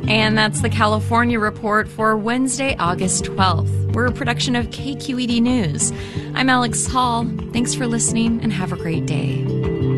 And that's the California Report for Wednesday, August 12th. We're a production of KQED News. I'm Alex Hall. Thanks for listening and have a great day.